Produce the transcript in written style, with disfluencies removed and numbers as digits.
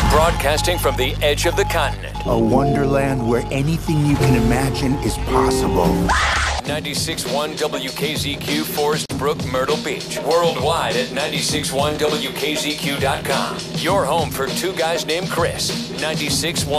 Broadcasting from the edge of the continent. A wonderland where anything you can imagine is possible. 96.1 WKZQ, Forest Brook, Myrtle Beach. Worldwide at 96.1WKZQ.com. Your home for two guys named Chris. 96.1